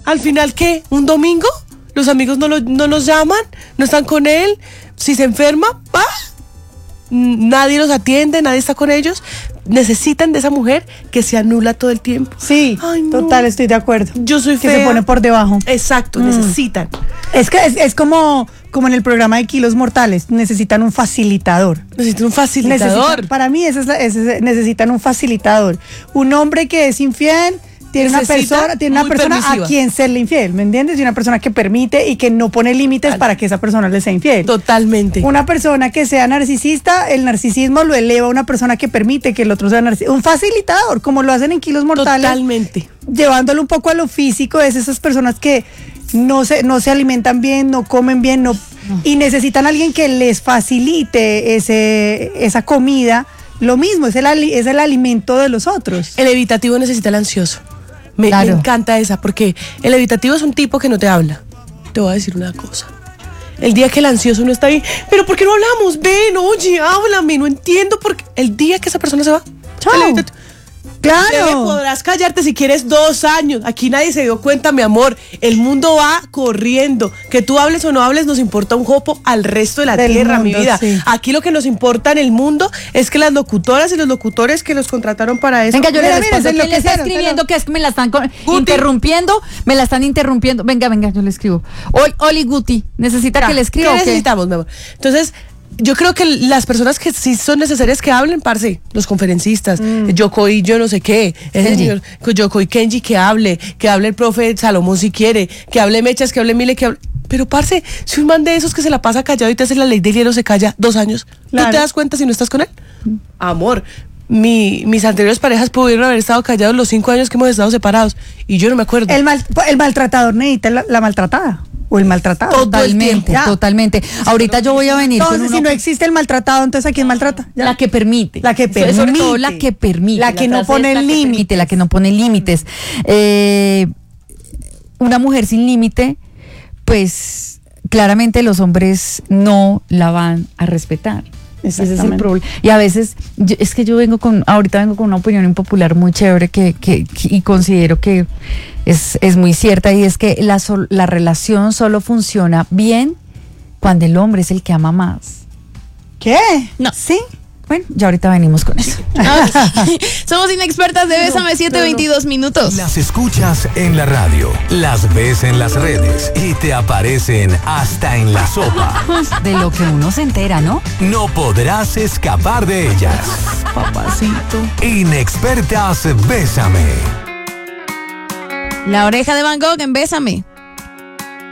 ¿Al final qué? ¿Un domingo? ¿Los amigos no los llaman? ¿No están con él? Si se enferma, ¡pa! Nadie los atiende, nadie está con ellos. Necesitan de esa mujer que se anula todo el tiempo. Sí, total, estoy de acuerdo. Yo soy fea. Que se pone por debajo. Exacto, necesitan. Es que es como en el programa de Kilos Mortales, necesitan un facilitador. Necesitan un facilitador. Para mí necesitan un facilitador. Un hombre que es infiel tiene una persona a quien serle infiel, ¿me entiendes? Y una persona que permite y que no pone límites para que esa persona le sea infiel. Totalmente. Una persona que sea narcisista, el narcisismo lo eleva a una persona que permite que el otro sea narcisista. Un facilitador, como lo hacen en Kilos Mortales. Totalmente. Llevándolo un poco a lo físico, es esas personas que no se alimentan bien, no comen bien, y necesitan a alguien que les facilite esa comida. Lo mismo, es el alimento de los otros. El evitativo necesita el ansioso. Me encanta esa, porque el evitativo es un tipo que no te habla. Te voy a decir una cosa. El día que el ansioso no está bien, pero ¿por qué no hablamos? Ven, oye, háblame, no entiendo por qué. El día que esa persona se va, chao. Claro. Podrás callarte si quieres 2 años. Aquí nadie se dio cuenta, mi amor. El mundo va corriendo. Que tú hables o no hables nos importa un jopo al resto de la tierra, mi vida. Sí. Aquí lo que nos importa en el mundo es que las locutoras y los locutores que los contrataron para eso. Venga, yo le respondo. ¿Quién le está escribiendo? Que es que me la están interrumpiendo. Me la están interrumpiendo. Venga, yo le escribo. Oli Guti, ¿necesita que le escriba? ¿Qué necesitamos, mi amor? Entonces, yo creo que las personas que sí son necesarias que hablen, parce, los conferencistas, Yokoi, yo no sé qué, ese señor Yokoi Kenji, que hable el profe Salomón si quiere, que hable Mechas, que hable Mile, que hable. Pero parce, si un man de esos que se la pasa callado y te hace la ley del hielo se calla 2 años, claro. ¿Tú te das cuenta si no estás con él? Amor, mis anteriores parejas pudieron haber estado callados los 5 años que hemos estado separados y yo no me acuerdo. El maltratador necesita la maltratada. O el maltratado. Totalmente. Ahorita yo voy a venir. Entonces, si no existe el maltratado, entonces ¿a quién maltrata? Ya. La que permite. Sobre todo la que permite. La que no pone límites. La que no pone límites. Una mujer sin límite, pues claramente los hombres no la van a respetar. Ese es el problema. Y a veces, ahorita vengo con una opinión impopular muy chévere y considero que es muy cierta, y es que la relación solo funciona bien cuando el hombre es el que ama más. ¿Qué? No. ¿Sí? Bueno, ya ahorita venimos con eso. Somos inexpertas de Bésame 7:22 minutos. Las escuchas en la radio, las ves en las redes y te aparecen hasta en la sopa. De lo que uno se entera, ¿no? No podrás escapar de ellas. Papacito. Inexpertas Bésame. La oreja de Van Gogh en Bésame.